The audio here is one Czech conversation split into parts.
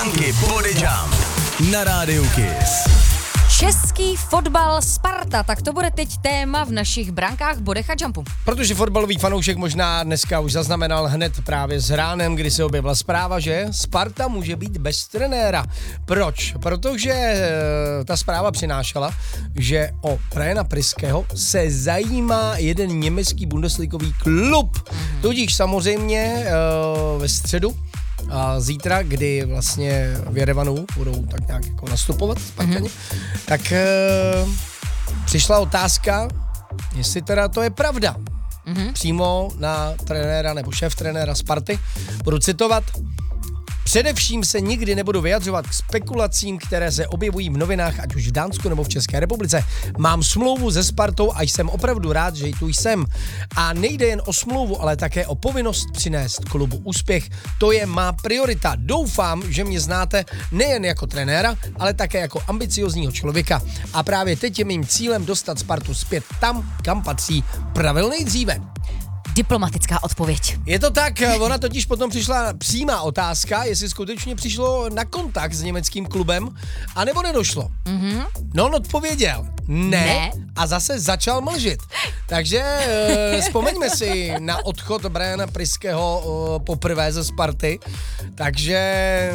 Branky Body Jump na rádiu Kiss. Český fotbal Sparta, tak to bude teď téma v našich brankách, bodech a jumpu. Protože fotbalový fanoušek možná dneska už zaznamenal hned právě s ránem, kdy se objevila zpráva, že Sparta může být bez trenéra. Proč? Protože ta zpráva přinášela, že o Ryana Priského se zajímá jeden německý bundesligový klub. Tudíž samozřejmě ve středu a zítra, kdy vlastně v Jerevanu budou tak nějak jako nastupovat Spartani, tak přišla otázka, jestli teda to je pravda. Přímo na trenéra nebo šéf trenéra Sparty. Budu citovat. Především se nikdy nebudu vyjadřovat k spekulacím, které se objevují v novinách, ať už v Dánsku nebo v České republice. Mám smlouvu se Spartou a jsem opravdu rád, že tu jsem. A nejde jen o smlouvu, ale také o povinnost přinést klubu úspěch. To je má priorita. Doufám, že mě znáte nejen jako trenéra, ale také jako ambiciozního člověka. A právě teď je mým cílem dostat Spartu zpět tam, kam patří pravel nejdříve. Diplomatická odpověď. Je to tak, ona totiž potom přišla přímá otázka, jestli skutečně přišlo na kontakt s německým klubem, anebo nedošlo. No on odpověděl, ne, a zase začal mlžit. Takže vzpomeňme si na odchod Ryana Priského poprvé ze Sparty, takže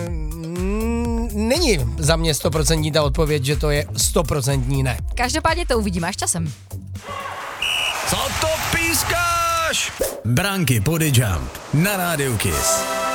není za mě 100% ta odpověď, že to je 100% ne. Každopádně to uvidíme až časem. Co to pískáš? Branky Body Jump na rádiu Kiss.